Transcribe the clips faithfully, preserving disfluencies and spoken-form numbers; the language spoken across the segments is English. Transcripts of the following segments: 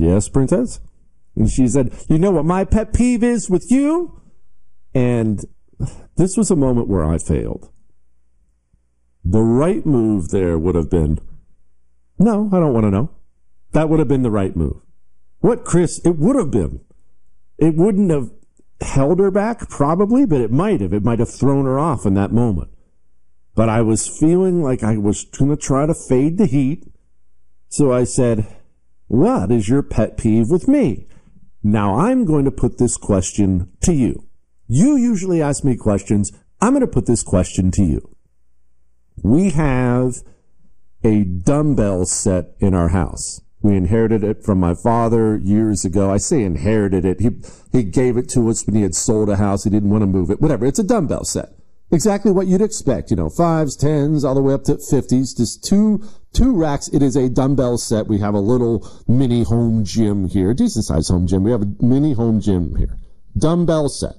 yes, princess? And she said, you know what my pet peeve is with you? And this was a moment where I failed. The right move there would have been, no, I don't want to know. That would have been the right move. What, Chris? It would have been. It wouldn't have held her back, probably, but it might have. It might have thrown her off in that moment. But I was feeling like I was going to try to fade the heat. So I said, what is your pet peeve with me? Now I'm going to put this question to you. You usually ask me questions. I'm going to put this question to you. We have a dumbbell set in our house. We inherited it from my father years ago. I say inherited it. He, he gave it to us when he had sold a house. He didn't want to move it. Whatever. It's a dumbbell set. Exactly what you'd expect. You know, fives, tens, all the way up to fifties. Just two, two racks. It is a dumbbell set. We have a little mini home gym here. Decent sized home gym. We have a mini home gym here. Dumbbell set.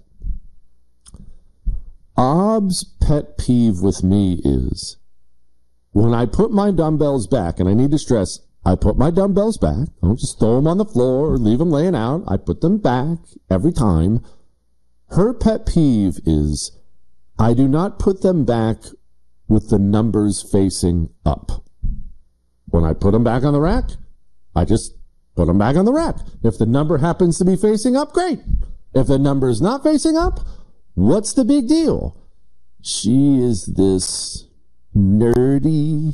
Ob's pet peeve with me is when I put my dumbbells back, and I need to stress, I put my dumbbells back. I don't just throw them on the floor or leave them laying out. I put them back every time. Her pet peeve is I do not put them back with the numbers facing up. When I put them back on the rack, I just put them back on the rack. If the number happens to be facing up, great. If the number is not facing up, what's the big deal? She is this nerdy,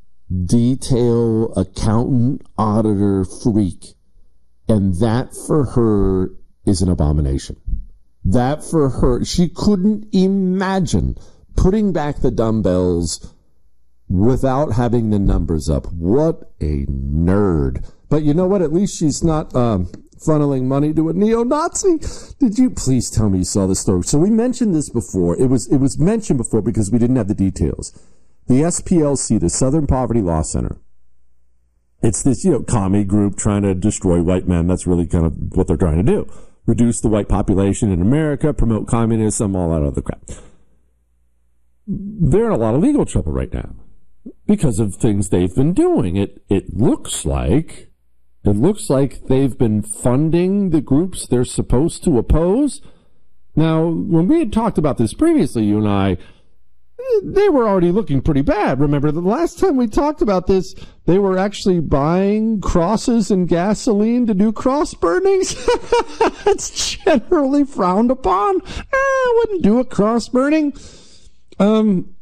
detail accountant, auditor freak. And that for her is an abomination. That for her, she couldn't imagine putting back the dumbbells without having the numbers up. What a nerd. But you know what? At least she's not um, funneling money to a neo-Nazi. Did you please tell me you saw this story? So we mentioned this before. It was, it was mentioned before because we didn't have the details. The S P L C, the Southern Poverty Law Center, it's this, you know, commie group trying to destroy white men. That's really kind of what they're trying to do. Reduce the white population in America, promote communism, all that other crap. They're in a lot of legal trouble right now because of things they've been doing. It it looks like it looks like they've been funding the groups they're supposed to oppose. Now, when we had talked about this previously, you and I, they were already looking pretty bad. Remember, the last time we talked about this, they were actually buying crosses and gasoline to do cross burnings. It's generally frowned upon. Eh, I wouldn't do a cross burning. Um,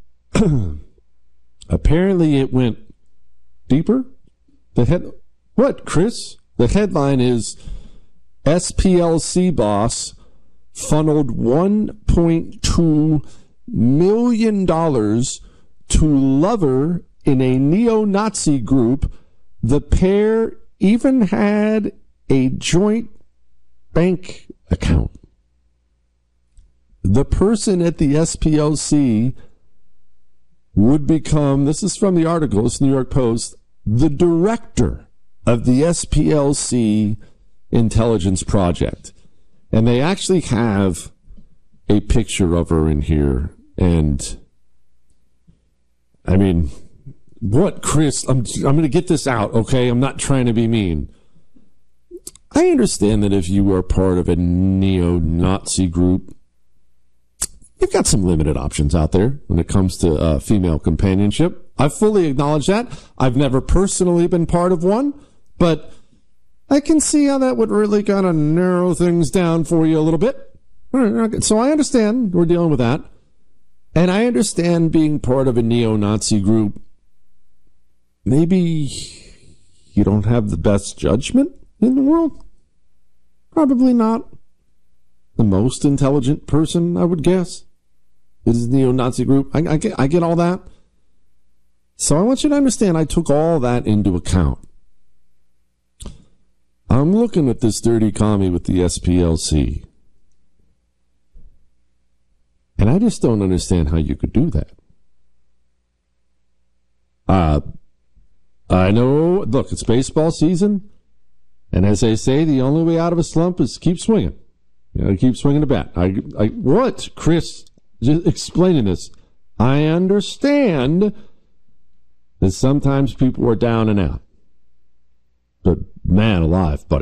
apparently it went deeper. The head, what, Chris? The headline is S P L C boss funneled one point two million dollars to lover in a neo-Nazi group. The pair even had a joint bank account. The person at the S P L C would become, this is from the article, it's New York Post, the director of the S P L C intelligence project. And they actually have a picture of her in here. And I mean, what, Chris? I'm, I'm going to get this out, okay? I'm not trying to be mean. I understand that if you are part of a neo-Nazi group, you've got some limited options out there when it comes to uh, female companionship. I fully acknowledge that. I've never personally been part of one, but I can see how that would really kind of narrow things down for you a little bit. So I understand we're dealing with that. And I understand being part of a neo-Nazi group. Maybe you don't have the best judgment in the world. Probably not the most intelligent person, I would guess. It is a neo-Nazi group. I, I, get, I get all that. So I want you to understand I took all that into account. I'm looking at this dirty commie with the S P L C. And I just don't understand how you could do that. Uh, I know, look, it's baseball season. And as they say, the only way out of a slump is keep swinging. You know, keep swinging the bat. I, I, what, Chris? Just explaining this. I understand that sometimes people are down and out. But man alive, buddy.